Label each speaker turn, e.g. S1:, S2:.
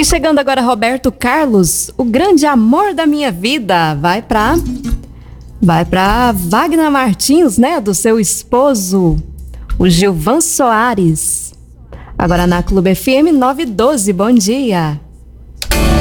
S1: E chegando agora, Roberto Carlos, o grande amor da minha vida, vai pra Wagner Martins, né, do seu esposo, o Gilvan Soares. Agora na Clube FM 912, bom dia.